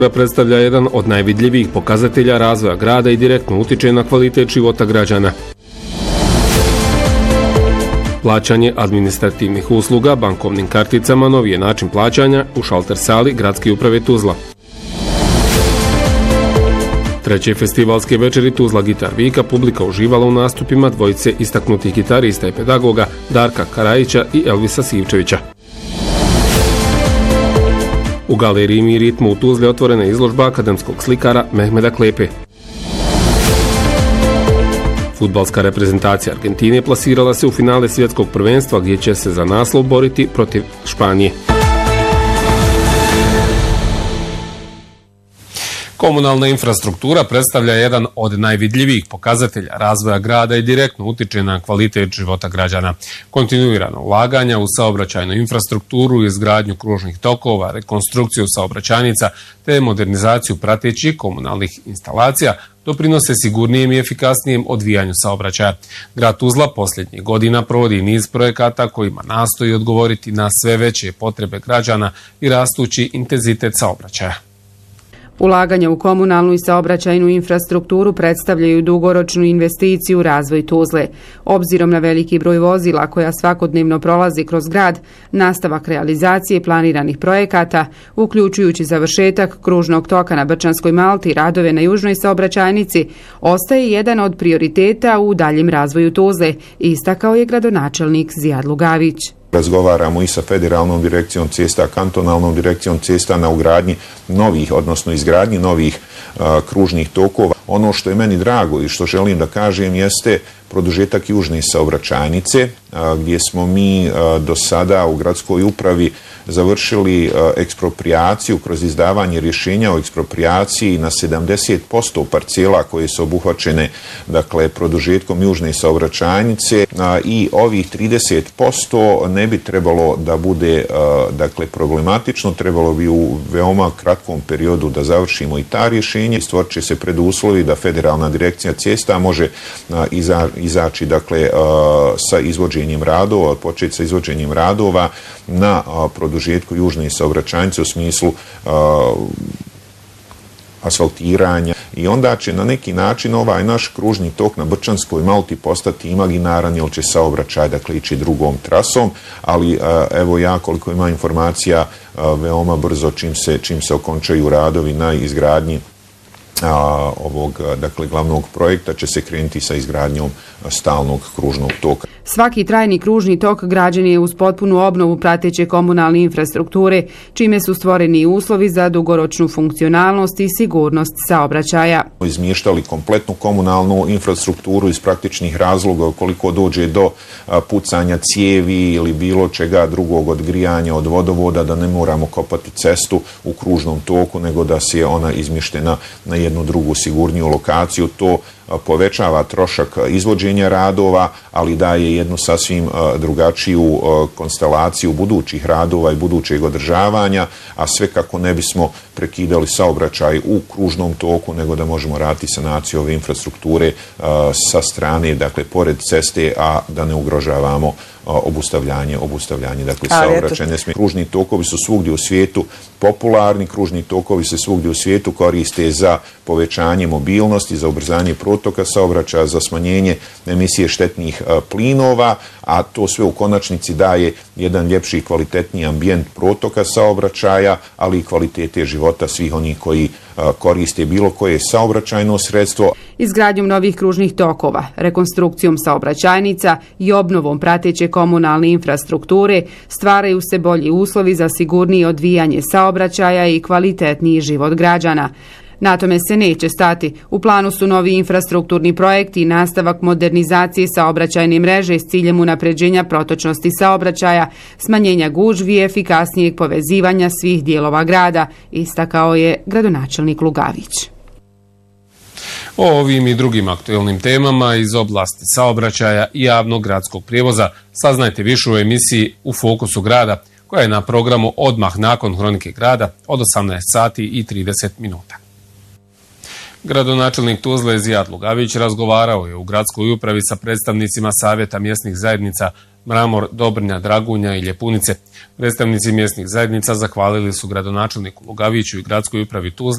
Predstavlja jedan od najvidljivijih pokazatelja razvoja grada i direktno utiče na kvalitet života građana. Plaćanje administrativnih usluga bankovnim karticama novi je način plaćanja u šalter sali Gradske uprave Tuzla. Treće festivalske večeri Tuzla Gitar Vika publika uživala u nastupima dvojice istaknutih gitarista i pedagoga Darka Karajića i Elvisa Sivčevića. U galeriji Mi ritmu u Tuzli otvorena je izložba akademskog slikara Mehmeda Klepe. Fudbalska reprezentacija Argentine plasirala se u finale svjetskog prvenstva gdje će se za naslov boriti protiv Španije. Komunalna infrastruktura predstavlja jedan od najvidljivijih pokazatelja razvoja grada i direktno utiče na kvalitet života građana. Kontinuirano ulaganja u saobraćajnu infrastrukturu, izgradnju kružnih tokova, rekonstrukciju saobraćajnica te modernizaciju pratećih komunalnih instalacija doprinose sigurnijem i efikasnijem odvijanju saobraćaja. Grad Tuzla posljednjih godina provodi niz projekata kojima nastoji odgovoriti na sve veće potrebe građana i rastući intenzitet saobraćaja. Ulaganja u komunalnu i saobraćajnu infrastrukturu predstavljaju dugoročnu investiciju u razvoj Tuzle. Obzirom na veliki broj vozila koja svakodnevno prolazi kroz grad, nastavak realizacije planiranih projekata, uključujući završetak kružnog toka na Brčanskoj Malti i radove na južnoj saobraćajnici, ostaje jedan od prioriteta u daljem razvoju Tuzle, istakao je gradonačelnik Zijad Lugavić. Razgovaramo i sa federalnom direkcijom cesta, kantonalnom direkcijom cesta na ugradnji novih, odnosno izgradnji novih kružnih tokova. Ono što je meni drago i što želim da kažem jeste produžetak južne saobraćajnice, gdje smo mi do sada u gradskoj upravi završili eksproprijaciju kroz izdavanje rješenja o eksproprijaciji na 70% parcela koje su obuhvaćene, dakle, produžetkom južne saobraćajnice, i ovih 30% ne bi trebalo da bude, dakle, problematično, trebalo bi u veoma kratkom periodu da završimo i ta rješenja. Stvorit će se preduslovi da federalna direkcija cesta može izaći, dakle, sa izvođenjem radova, početi sa izvođenjem radova na produžetku južne saobraćajnice u smislu asfaltiranja, i onda će na neki način ovaj naš kružni tok na Brčanskoj Malti postati imaginaran, jer će saobraćaj, dakle, ići drugom trasom, ali evo ja koliko ima informacija veoma brzo čim se okončaju radovi na izgradnji ovog, dakle, glavnog projekta će se krenuti sa izgradnjom stalnog kružnog toka. Svaki trajni kružni tok građen je uz potpunu obnovu prateće komunalne infrastrukture, čime su stvoreni uslovi za dugoročnu funkcionalnost i sigurnost saobraćaja. Izmještali kompletnu komunalnu infrastrukturu iz praktičnih razloga ukoliko dođe do pucanja cijevi ili bilo čega drugog, od grijanja, od vodovoda, da ne moramo kopati cestu u kružnom toku, nego da se je ona izmještena na jednu drugu sigurniju lokaciju. To povećava trošak izvođenja radova, ali daje jednu sasvim drugačiju konstelaciju budućih radova i budućeg održavanja, a sve kako ne bismo prekidali saobraćaj u kružnom toku, nego da možemo raditi sanaciju ove infrastrukture sa strane, dakle, pored ceste, a da ne ugrožavamo obustavljanje, dakle, saobraćajne. Kružni tokovi su svugdje u svijetu popularni, kružni tokovi se svugdje u svijetu koriste za povećanje mobilnosti, za ubrzanje protoka saobraćaja, za smanjenje emisije štetnih plinova, a to sve u konačnici daje jedan ljepši i kvalitetniji ambijent protoka saobraćaja, ali i kvalitete života svih onih koji koriste bilo koje saobraćajno sredstvo. Izgradnjom novih kružnih tokova, rekonstrukcijom saobraćajnica i obnovom prateće komunalne infrastrukture stvaraju se bolji uslovi za sigurnije odvijanje saobraćaja i kvalitetniji život građana. Na tome se neće stati. U planu su novi infrastrukturni projekti i nastavak modernizacije saobraćajne mreže s ciljem unapređenja protočnosti saobraćaja, smanjenja gužvi i efikasnijeg povezivanja svih dijelova grada, istakao je gradonačelnik Lugavić. O ovim i drugim aktuelnim temama iz oblasti saobraćaja i javnog gradskog prijevoza saznajte više u emisiji U fokusu grada, koja je na programu odmah nakon Hronike grada od 18:30. Gradonačelnik Tuzle Zijad Lugavić razgovarao je u gradskoj upravi sa predstavnicima Savjeta mjesnih zajednica Mramor, Dobrnja, Dragunja i Ljepunice. Predstavnici mjesnih zajednica zahvalili su gradonačelniku Lugaviću i gradskoj upravi Tuzle